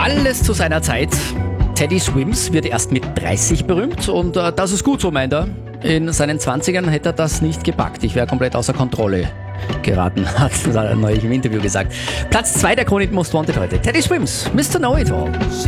Alles zu seiner Zeit. Teddy Swims wird erst mit 30 berühmt und das ist gut so, meint er. In seinen 20ern hätte er das nicht gepackt. Ich wäre komplett außer Kontrolle geraten, hat er neulich im Interview gesagt. Platz 2 der Krone Most Wanted heute. Teddy Swims, Mr. Know-It-All.